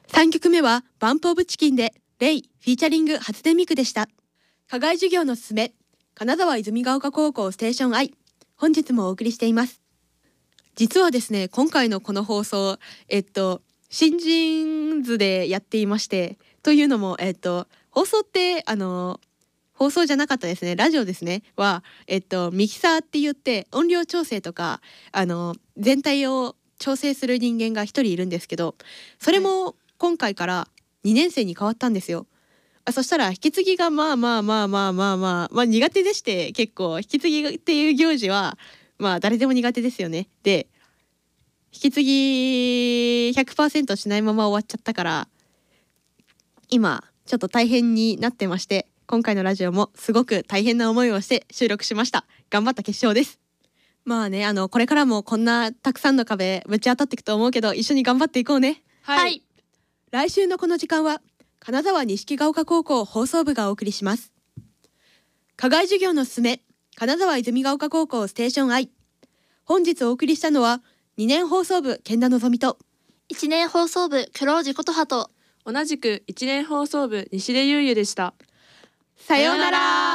3曲目はバンプオブチキンでレイフィーチャリング初音ミクでした。課外授業のすすめ、金沢泉ヶ丘高校ステーション I、 本日もお送りしています。実はですね、今回のこの放送新人図でやっていまして、というのも放送って放送じゃなかったですね、ラジオですねはミキサーって言って音量調整とか全体を調整する人間が一人いるんですけど、それも今回から2年生に変わったんですよ。そしたら引き継ぎがまあ苦手でして、結構引き継ぎっていう行事はまあ誰でも苦手ですよね。で引き継ぎ 100% しないまま終わっちゃったから、今ちょっと大変になってまして、今回のラジオもすごく大変な思いをして収録しました。頑張った決勝です。まあね、これからもこんなたくさんの壁ぶち当たっていくと思うけど、一緒に頑張っていこうね。 はい。 来週のこの時間は金沢錦ヶ丘高校放送部がお送りします。課外授業のすすめ、金沢泉ヶ丘高校ステーション I。 本日お送りしたのは2年放送部健田のぞみと 1年放送部黒地琴葉と同じく1年放送部西出優也でした。 さようなら。